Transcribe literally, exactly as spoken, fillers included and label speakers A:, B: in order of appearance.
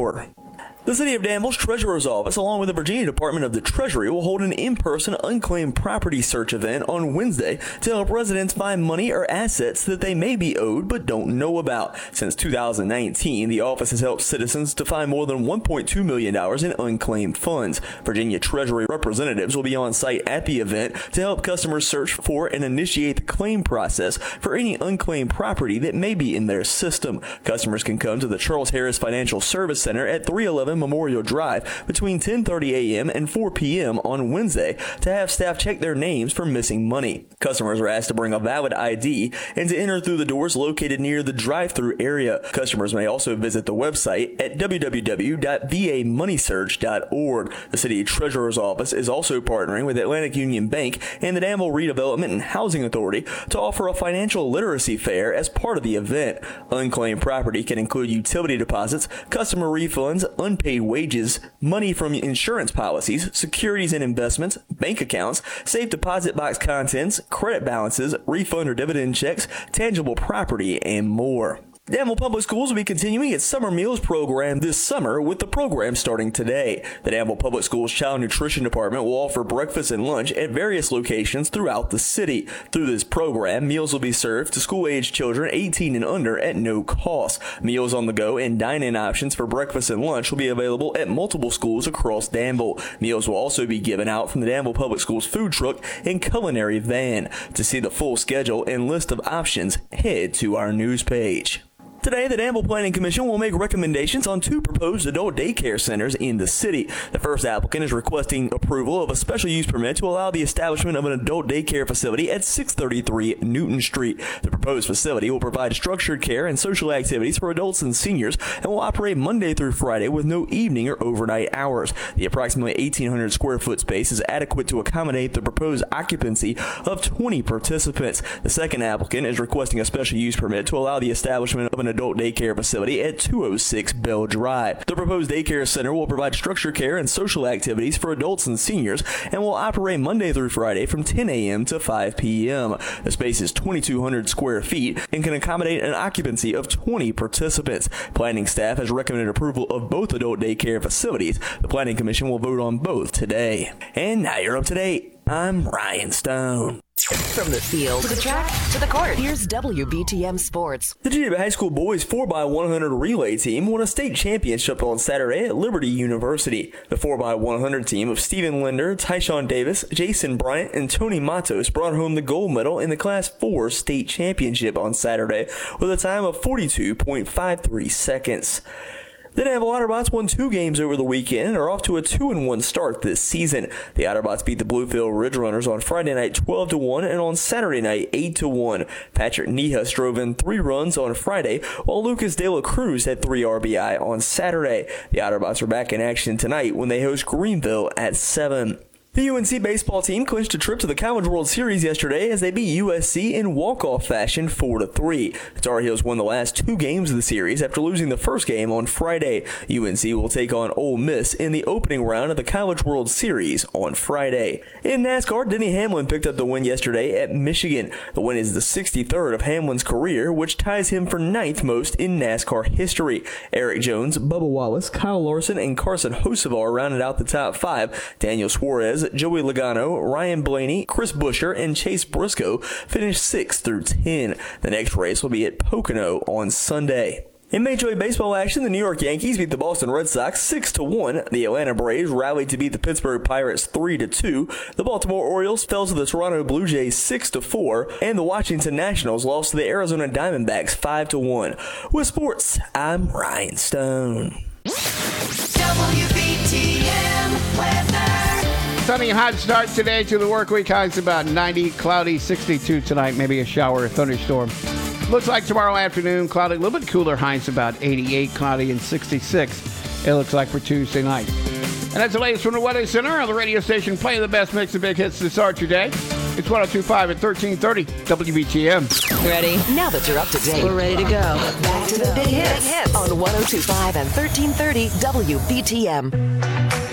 A: hour. The City of Danville's Treasurer's Office, along with the Virginia Department of the Treasury, will hold an in-person unclaimed property search event on Wednesday to help residents find money or assets that they may be owed but don't know about. Since two thousand nineteen, the office has helped citizens to find more than one point two million dollars in unclaimed funds. Virginia Treasury representatives will be on site at the event to help customers search for and initiate the claim process for any unclaimed property that may be in their system. Customers can come to the Charles Harris Financial Service Center at three eleven Memorial Drive between ten thirty a.m. and four p.m. on Wednesday to have staff check their names for missing money. Customers are asked to bring a valid I D and to enter through the doors located near the drive-through area. Customers may also visit the website at w w w dot v a money search dot org. The City Treasurer's Office is also partnering with Atlantic Union Bank and the Danville Redevelopment and Housing Authority to offer a financial literacy fair as part of the event. Unclaimed property can include utility deposits, customer refunds, unpaid wages, money from insurance policies, securities and investments, bank accounts, safe deposit box contents, credit balances, refund or dividend checks, tangible property, and more. Danville Public Schools will be continuing its summer meals program this summer, with the program starting today. The Danville Public Schools Child Nutrition Department will offer breakfast and lunch at various locations throughout the city. Through this program, meals will be served to school-aged children eighteen and under at no cost. Meals on the go and dine-in options for breakfast and lunch will be available at multiple schools across Danville. Meals will also be given out from the Danville Public Schools food truck and culinary van. To see the full schedule and list of options, head to our news page. Today, the Danville Planning Commission will make recommendations on two proposed adult daycare centers in the city. The first applicant is requesting approval of a special use permit to allow the establishment of an adult daycare facility at six thirty-three Newton Street. The proposed facility will provide structured care and social activities for adults and seniors and will operate Monday through Friday with no evening or overnight hours. The approximately eighteen hundred square foot space is adequate to accommodate the proposed occupancy of twenty participants. The second applicant is requesting a special use permit to allow the establishment of an adult daycare facility at two oh six Bell Drive. The proposed daycare center will provide structured care and social activities for adults and seniors and will operate Monday through Friday from ten a.m. to five p.m. The space is twenty-two hundred square feet and can accommodate an occupancy of twenty participants. Planning staff has recommended approval of both adult daycare facilities. The Planning Commission will vote on both today. And now you're up to date. I'm Ryan Stone.
B: From the field to the track to the court, here's W B T M Sports.
A: The Geneva High School boys four by one hundred relay team won a state championship on Saturday at Liberty University. The four by one hundred team of Stephen Linder, Tyshawn Davis, Jason Bryant, and Tony Matos brought home the gold medal in the Class four state championship on Saturday with a time of forty-two point five three seconds. The Danville Otterbots won two games over the weekend and are off to a two and one start this season. The Otterbots beat the Bluefield Ridge Runners on Friday night twelve to one and on Saturday night eight to one. Patrick Nihas drove in three runs on Friday, while Lucas De La Cruz had three R B I on Saturday. The Otterbots are back in action tonight when they host Greenville at seven. The U N C baseball team clinched a trip to the College World Series yesterday as they beat U S C in walk-off fashion four to three. The Tar Heels won the last two games of the series after losing the first game on Friday. U N C will take on Ole Miss in the opening round of the College World Series on Friday. In NASCAR, Denny Hamlin picked up the win yesterday at Michigan. The win is the sixty-third of Hamlin's career, which ties him for ninth most in NASCAR history. Eric Jones, Bubba Wallace, Kyle Larson, and Carson Hocevar rounded out the top five. Daniel Suarez, Joey Logano, Ryan Blaney, Chris Buescher, and Chase Briscoe finished six through ten. The next race will be at Pocono on Sunday. In Major League Baseball action, the New York Yankees beat the Boston Red Sox six to one. The Atlanta Braves rallied to beat the Pittsburgh Pirates three to two. The Baltimore Orioles fell to the Toronto Blue Jays six to four, and the Washington Nationals lost to the Arizona Diamondbacks five to one. With sports, I'm Ryan Stone.
C: W B T M weather.
D: Sunny and hot start today to the work week. Highs about ninety, cloudy, sixty-two tonight, maybe a shower or thunderstorm. Looks like tomorrow afternoon, cloudy, a little bit cooler, highs about eighty-eight, cloudy, and sixty-six. It looks like for Tuesday night. And that's the latest from the Weather Center on the radio station playing the best mix of big hits to start your day. It's one oh two point five at thirteen thirty W B T M.
B: Ready? Now that you're up to date, we're ready to go. Back to the big hits on one oh two point five and thirteen thirty W B T M.